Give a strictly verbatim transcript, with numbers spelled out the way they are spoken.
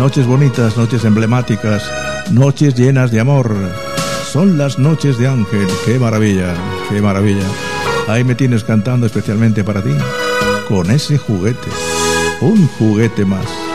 Noches bonitas, noches emblemáticas, noches llenas de amor. Son las noches de Ángel. ¡Qué maravilla! ¡Qué maravilla! Ahí me tienes cantando especialmente para ti, con ese juguete. Un juguete más.